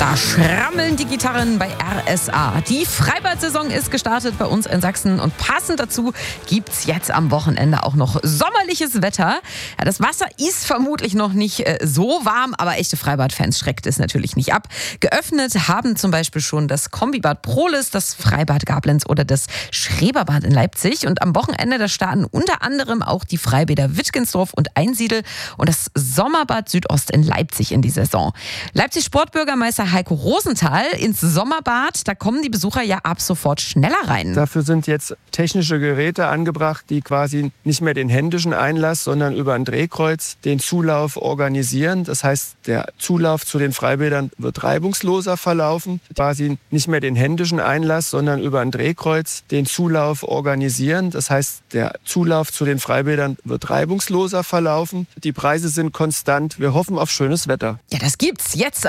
Da schrammeln die Gitarren bei RSA. Die Freibad-Saison ist gestartet bei uns in Sachsen und passend dazu gibt's jetzt am Wochenende auch noch sommerliches Wetter. Ja, das Wasser ist vermutlich noch nicht so warm, aber echte Freibad-Fans schreckt es natürlich nicht ab. Geöffnet haben zum Beispiel schon das Kombibad Prohlis, das Freibad Gablenz oder das Schreberbad in Leipzig. Und am Wochenende, da starten unter anderem auch die Freibäder Wittgensdorf und Einsiedel und das Sommerbad Südost in Leipzig in die Saison. Leipzig Sportbürgermeister Heiko Rosenthal ins Sommerbad, da kommen die Besucher ja ab sofort schneller rein. Dafür sind jetzt technische Geräte angebracht, die quasi nicht mehr den händischen Einlass, sondern über ein Drehkreuz den Zulauf organisieren. Das heißt, der Zulauf zu den Freibädern wird reibungsloser verlaufen. Quasi nicht mehr den händischen Einlass, sondern über ein Drehkreuz den Zulauf organisieren. Das heißt, der Zulauf zu den Freibädern wird reibungsloser verlaufen. Die Preise sind konstant. Wir hoffen auf schönes Wetter. Ja, das gibt's jetzt